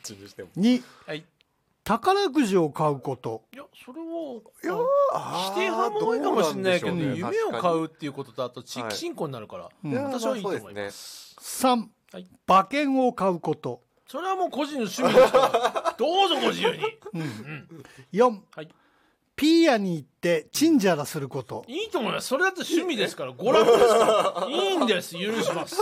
ちにしても。 2、 はい。 宝くじを買うこと。 いや、それは、 いや否定派も多いかもしれないけど、 どうなんでしょうね夢を買うっていうことと、あと地域振興になるから、 うん私はいいと思います。 3、 はい。 馬券を買うこと。 それはもう個人の趣味ですからどうぞご自由に。 4、 はい。 ピーヤに行ってチンジャラすること。 いいと思います。それだって趣味ですから、娯楽ですから。いいんです。許します。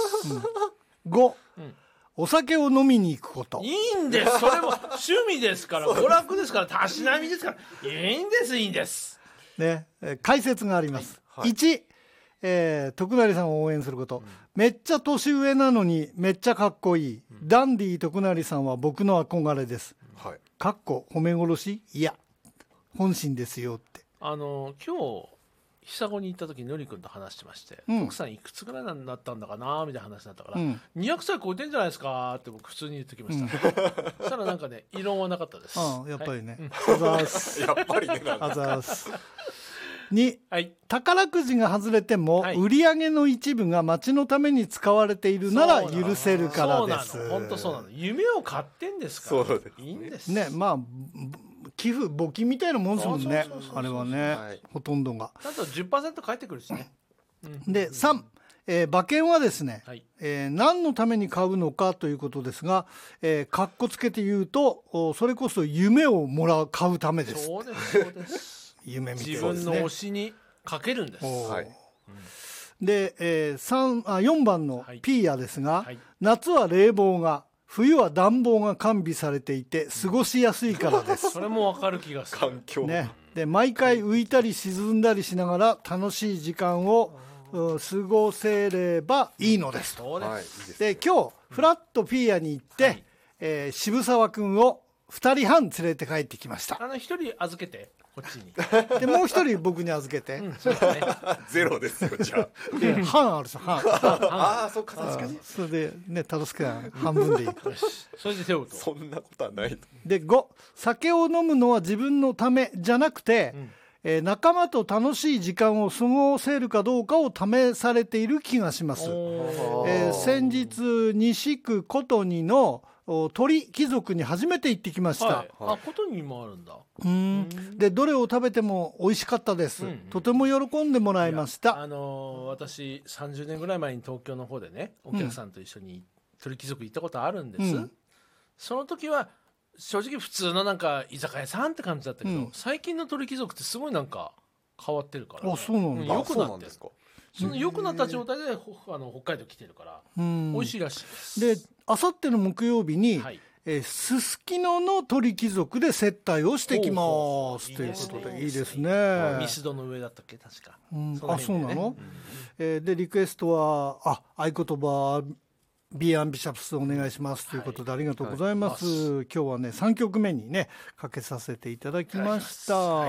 5、お酒を飲みに行くこと。 いいんです。それも趣味ですから、娯楽ですから、たしなみですから。いいんです、いいんです。 ね、解説があります。 はい 1、徳成さんを応援すること、めっちゃ年上なのにめっちゃかっこいい、ダンディ徳成さんは僕の憧れです。 はい。 かっこ褒め殺し、いや本心ですよって。 今日久子に行った時のり君と話してまして、徳さんいくつぐらいになったんだかなみたいな話になったから、200歳超えてんじゃないですかって僕普通に言ってきました。そしたらなんかね異論はなかったです。 やっぱりね、あざーすやっぱりね。 あざーす。2、 はい。 宝くじが外れても、 はい売り上げの一部が町のために使われているなら許せるからです。 そうなの、本当そうなの。夢を買ってんですから。 そうですね。 いいんです。 ね、まあ寄付募金みたいなもんですもんねそうそうそうそうあれはね、 はいほとんどが。 あと 10% 返ってくるしね。 で3、馬券はですね、 はい。 何のために買うのかということですが、かっこつけて言うとそれこそ夢を買うためです。 そうですそうです。 夢見て自ですね。 分の推しにかけるんです。 はい。 で、4番のはいピーヤですが、 はい夏は冷房が冬は暖房が完備されていて過ごしやすいからですそれもわかる気がする。 環境。 ね、で毎回浮いたり沈んだりしながら楽しい時間を過ごせればいいのですと。 そうです。 はい。いいです。 で今日フラットピーヤに行って、渋沢君を2人半連れて帰ってきました。 一人預けてこっちに。 でもう一人僕に預けて、 そうだね。 ゼロですよ、じゃで半あるさ半あ。ああ、そっか、確かに。 それでねタロスケは半分でいい。 それで手を打とう。 そんなことはないと。 で5、酒を飲むのは自分のためじゃなくて、仲間と楽しい時間を過ごせるかどうかを試されている気がします。先日西区琴似の鳥貴族に初めて行ってきました。 はい。あ、ことにもあるんだ。 でどれを食べても美味しかったです。とても喜んでもらいました。 私30年ぐらい前に東京の方でねお客さんと一緒に鳥貴族行ったことあるんです。その時は正直普通のなんか居酒屋さんって感じだったけど、最近の鳥貴族ってすごいなんか変わってるから、 あ、そうなんだ。 良くそうなってる。 なんですか。 その良くなった状態で北海道来てるから美味しいらしいです。 であさっての木曜日に、 はいすすきのの鳥貴族で接待をしてきますということでいいですね。 ミスドの上だったっけ確か。 あ、そうなの。でリクエストは合言葉ビーアンビシャプスお願いしますということでありがとうございます。今日はね3曲目にねかけさせていただきました。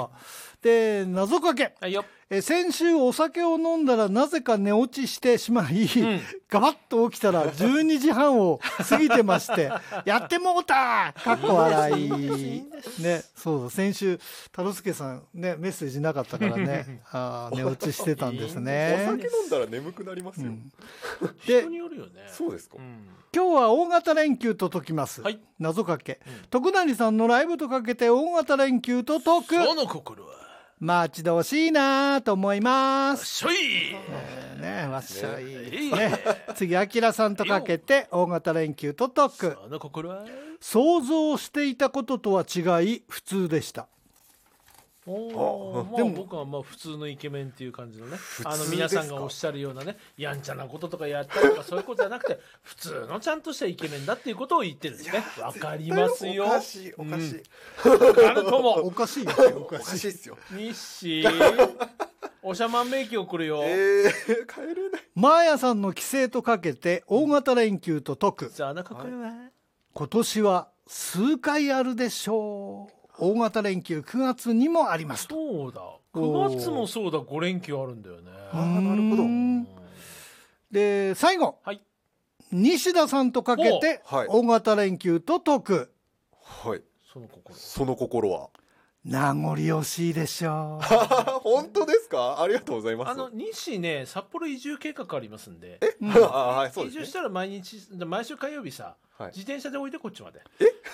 で謎かけ、 はいよ。 先週お酒を飲んだらなぜか寝落ちしてしまい、ガバッと起きたら12時半を過ぎてましてやってもうたかっこ笑いね。そう先週太郎介さんねメッセージなかったからね寝落ちしてたんですね。 お酒飲んだら眠くなりますよ。 で人によるよね。 そうですか。 今日は大型連休と解きます、 はい謎かけ、徳成さんのライブとかけて大型連休と解く。 その心は待ち遠しいなと思います。 しょい。 ねわっしょい、ね、次あきらさんとかけて大型連休と解く。 その心は想像していたこととは違い普通でした。 まあ僕はまあ普通のイケメンっていう感じのね、皆さんがおっしゃるようなねやんちゃなこととかやったりとかそういうことじゃなくて普通のちゃんとしたイケメンだっていうことを言ってるんですね。わかりますよ。 おかしいおかしい。 わかるとも。 おかしいよおかおかしいっすよ。 日誌おしゃまん名機送るよ。 帰れない。 マーヤさんの帰省とかけて大型連休と解く。 その心は今年は数回あるでしょう。大型連休9月にもありますと。 そうだ9月もそうだ5連休あるんだよね。 なるほど。 で最後、 はい、 西田さんとかけて大型連休と解く。 はい。 その心。 その心は名残惜しいでしょう。 本当ですか。ありがとうございます。 西ね札幌移住計画ありますんで。 はい、そうですね。 移住したら毎週火曜日さ、自転車でおいでこっちまで。